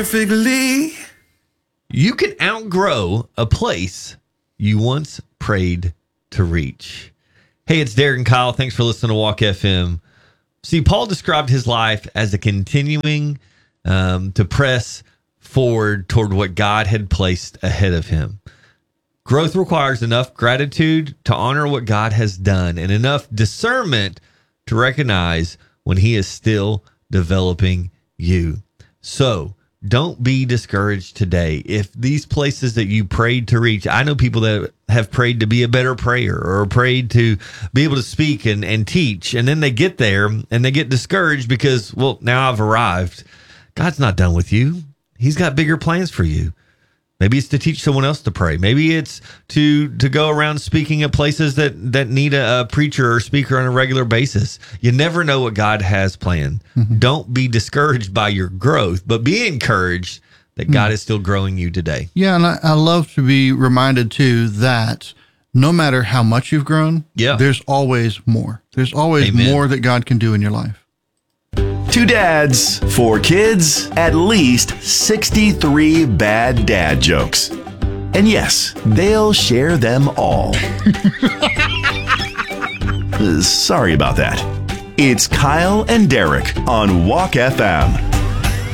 Perfectly. You can outgrow a place you once prayed to reach. Hey, it's Derek and Kyle. Thanks for listening to Walk FM. See, Paul described his life as a continuing to press forward toward what God had placed ahead of him. Growth requires enough gratitude to honor what God has done and enough discernment to recognize when he is still developing you. So don't be discouraged today. If these places that you prayed to reach, I know people that have prayed to be a better prayer or prayed to be able to speak and teach, and then they get there and they get discouraged because, well, now I've arrived. God's not done with you. He's got bigger plans for you. Maybe it's to teach someone else to pray. Maybe it's to go around speaking at places that need a preacher or speaker on a regular basis. You never know what God has planned. Mm-hmm. Don't be discouraged by your growth, but be encouraged that God is still growing you today. Yeah, and I love to be reminded, too, that no matter how much you've grown, there's always more. There's always more that God can do in your life. 2 dads, 4 kids, at least 63 bad dad jokes. And yes, they'll share them all. Sorry about that. It's Kyle and Derek on Walk FM.